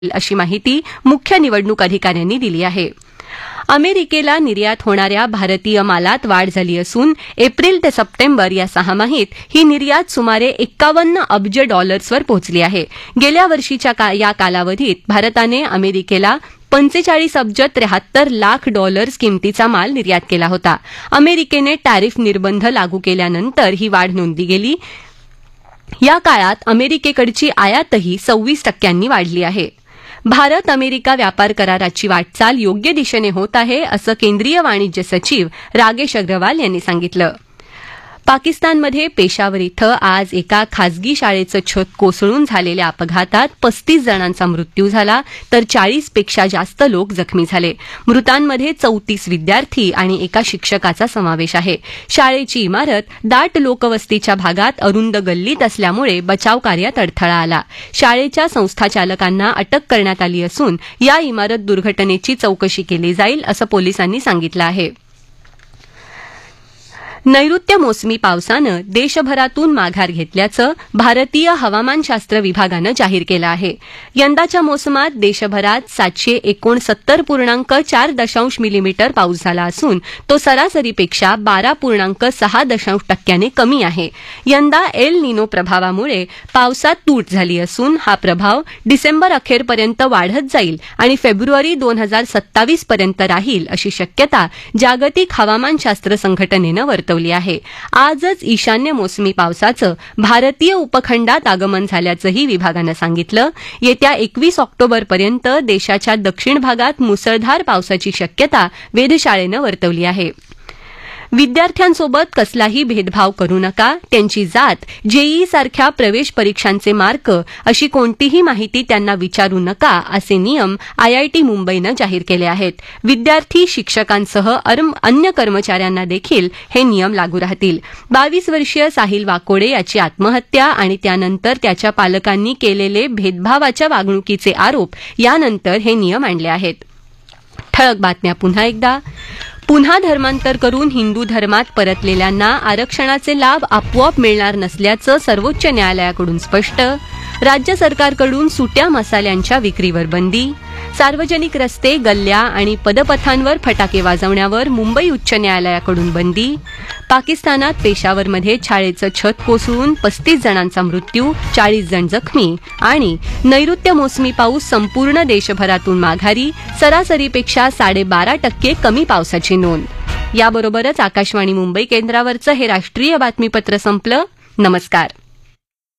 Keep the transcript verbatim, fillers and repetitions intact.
अशी माहिती मुख्य निवडणूक अधिकाऱ्यांनी दिली आहे. अमेरिकेला निर्यात होणाऱ्या भारतीय मालात वाढ झाली असून एप्रिल ते सप्टेंबर या सहामाहीत ही निर्यात सुमारे एक्कावन्न अब्ज डॉलर्सवर पोहोचली आहे. गेल्या वर्षीच्या का, या कालावधीत भारताने अमेरिकेला पंचेचाळीस अब्ज त्र्याहत्तर लाख डॉलर्स किमतीचा माल निर्यात केला होता. अमेरिकेने टॅरिफ निर्बंध लागू केल्यानंतर ही वाढ नोंदली गेली. या काळात अमेरिकेकडची आयातही सव्वीस टक्क्यांनी वाढली आहे. भारत अमेरिका व्यापार कराराची वाटचाल योग्य दिशेने होत आहे असं केंद्रीय वाणिज्य सचिव रागेश अग्रवाल यांनी सांगितलं. पाकिस्तानमध्ये पेशावर इथं आज एका खासगी शाळेचं छत कोसळून झालेल्या अपघातात पस्तीस जणांचा मृत्यू झाला तर चाळीसपेक्षा जास्त लोक जखमी झाले. मृतांमध्ये चौतीस विद्यार्थी आणि एका शिक्षकाचा समावेश आहे. शाळेची इमारत दाट लोकवस्तीच्या भागात अरुंद गल्लीत असल्यामुळे बचाव कार्यात अडथळा आला. शाळेच्या संस्थाचालकांना अटक करण्यात आली असून या इमारत दुर्घटनेची चौकशी केली जाईल असं पोलिसांनी सांगितलं आहे. नैऋत्य मोसमी पावसानं देशभरातून माघार घेतल्याचं भारतीय हवामानशास्त्र विभागानं जाहीर केलं आहे. यंदाच्या मोसमात देशभरात सातशे एकोणसत्तर पूर्णांक चार दशांश मिलीमीटर पाऊस झाला असून तो सरासरीपेक्षा बारा पूर्णांक सहा दशांश टक्क्याने कमी आहे. यंदा एल निनो प्रभावामुळे पावसात तूट झाली असून हा प्रभाव डिसेंबर अखेरपर्यंत वाढत जाईल आणि फेब्रुवारी दोन हजार सत्तावीस पर्यंत राहील अशी शक्यता जागतिक हवामानशास्त्र संघटनेनं वर्तवली आहे. आजच ईशान्य मोसमी पावसाचं भारतीय उपखंडात आगमन झाल्याचंही विभागानं सांगितलं. येत्या एकवीस ऑक्टोबरपर्यंत देशाच्या दक्षिण भागात मुसळधार पावसाची शक्यता वेधशाळेनं वर्तवली आहे. विद्यार्थ्यांसोबत कसलाही भेदभाव करू नका. त्यांची जात, जेईई सारख्या प्रवेश परीक्षांचे मार्क अशी कोणतीही माहिती त्यांना विचारू नका असे नियम आयआयटी मुंबईनं जाहीर केले आहेत. विद्यार्थी, शिक्षकांसह अन्य कर्मचाऱ्यांना देखील हे नियम लागू राहतील. बावीस वर्षीय साहिल वाकोडे याची आत्महत्या आणि त्यानंतर त्याच्या पालकांनी केलेले भेदभावाच्या वागणुकीचे आरोप यानंतर हे नियम आणले आहेत. ठळक बातम्या पुन्हा एकदा. पुन्हा धर्मांतर करून हिंदू धर्मात परतलेल्यांना आरक्षणाचे लाभ आपोआप मिळणार नसल्याचं सर्वोच्च न्यायालयाकडून स्पष्ट. राज्य सरकारकडून सुट्या मसाल्यांच्या विक्रीवर बंदी. सार्वजनिक रस्ते, गल्ल्या आणि पदपथांवर फटाके वाजवण्यावर मुंबई उच्च न्यायालयाकडून बंदी. पाकिस्तानात पेशावरमध्ये शाळेचं छत कोसळून पस्तीस जणांचा मृत्यू, चाळीस जण जखमी. आणि नैऋत्य मोसमी पाऊस संपूर्ण देशभरातून माघारी, सरासरीपेक्षा साडेबारा टक्के कमी पावसाची नोंद. याबरोबरच आकाशवाणी मुंबई केंद्रावरचं हे राष्ट्रीय बातमीपत्र संपलं. नमस्कार.